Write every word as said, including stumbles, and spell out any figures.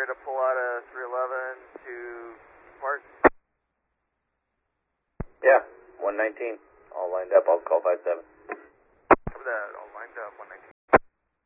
clear to pull out of three eleven to Park? Yeah, one nineteen. All lined up. I'll call five seven. Cover that. All lined up, one nineteen.